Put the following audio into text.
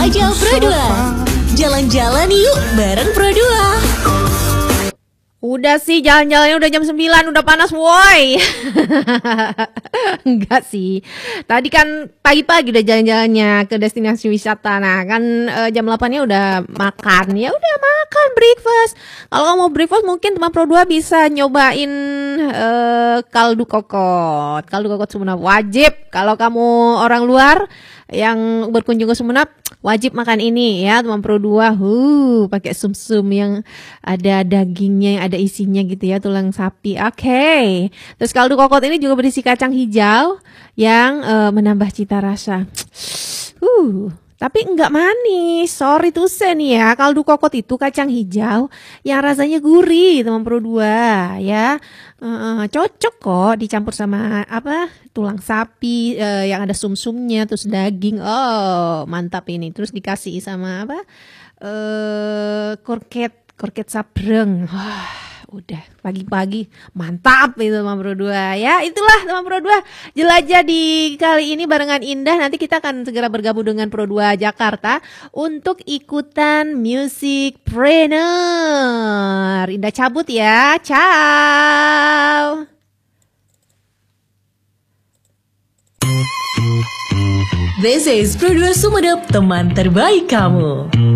aja Pro 2. Jalan-jalan yuk bareng Pro 2. Udah sih, jalan-jalannya udah jam 9, udah panas woi. Enggak sih. Tadi kan pagi-pagi udah jalan-jalannya ke destinasi wisata. Nah, kan jam 8-nya udah makan. Ya udah makan breakfast. Kalau kamu mau breakfast mungkin teman Pro 2 bisa nyobain kaldu kokot. Kaldu kokot Sumenep wajib. Kalau kamu orang luar yang berkunjung ke Sumenep wajib makan ini ya teman Pro 2. Pakai sum-sum yang ada dagingnya, yang ada isinya gitu ya, tulang sapi. Oke. Terus kaldu kokot ini juga berisi kacang hijau yang menambah cita rasa. Tapi enggak manis. Sorry to say nih ya, kaldu kokot itu kacang hijau yang rasanya gurih teman Pro 2 ya. Cocok kok dicampur sama tulang sapi yang ada sum-sumnya, terus daging. Oh, mantap ini. Terus dikasih sama korket sabreng. Wah, udah pagi-pagi mantap itu teman Pro 2 ya. Itulah teman Pro 2 jelajah di kali ini barengan Indah. Nanti kita akan segera bergabung dengan Pro 2 Jakarta untuk ikutan Musicpreneur. Indah cabut ya. Ciao. This is Pro 2 Sumenep, teman terbaik kamu.